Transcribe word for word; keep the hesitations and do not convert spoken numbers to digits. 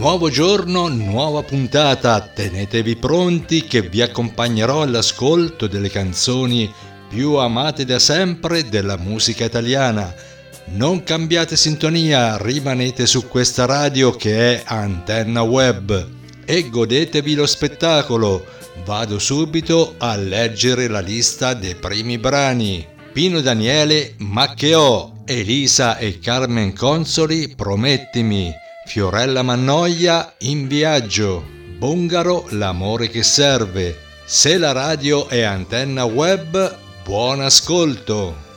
Nuovo giorno, nuova puntata, tenetevi pronti che vi accompagnerò all'ascolto delle canzoni più amate da sempre della musica italiana. Non cambiate sintonia, rimanete su questa radio che è Antenna Web e godetevi lo spettacolo. Vado subito a leggere la lista dei primi brani. Pino Daniele, Ma che ho, Elisa e Carmen Consoli, Promettimi, Fiorella Mannoia, In viaggio, Bongaro, L'amore che serve. Se la radio è Antenna Web, buon ascolto!